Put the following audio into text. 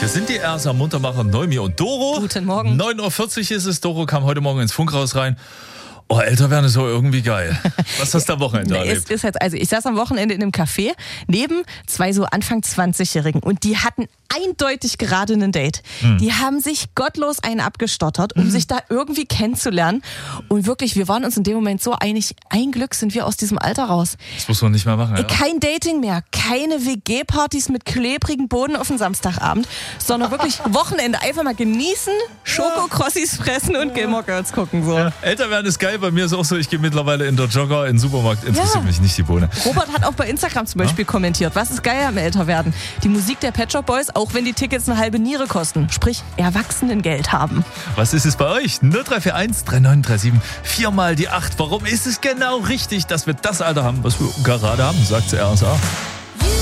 Wir sind die RSA Muntermacher Noemi und Doro. Guten Morgen. 9.40 Uhr ist es. Doro kam heute Morgen ins Funkhaus rein. Oh, älter werden ist so irgendwie geil. Was hast du am Wochenende erlebt? Also ich saß am Wochenende in einem Café neben zwei so Anfang 20-Jährigen und die hatten eindeutig gerade ein Date. Die haben sich gottlos einen abgestottert, um sich da irgendwie kennenzulernen. Und wirklich, wir waren uns in dem Moment so einig, ein Glück sind wir aus diesem Alter raus. Das muss man nicht mehr machen. Ja? Kein Dating mehr, keine WG-Partys mit klebrigen Boden auf den Samstagabend, sondern wirklich Wochenende einfach mal genießen, Schokokrossis fressen und Gilmore Girls gucken. So. Ja. Älter werden ist geil. Bei mir ist auch so, ich gehe mittlerweile in der Jogger in den Supermarkt. Interessiert mich nicht die Bohne. Robert hat auch bei Instagram zum Beispiel kommentiert, was ist geil am Älterwerden? Die Musik der Pet Shop Boys, auch wenn die Tickets eine halbe Niere kosten. Sprich, Erwachsenengeld haben. Was ist es bei euch? 0341 3937 4 mal die 8. Warum ist es genau richtig, dass wir das Alter haben, was wir gerade haben, sagt der RSA.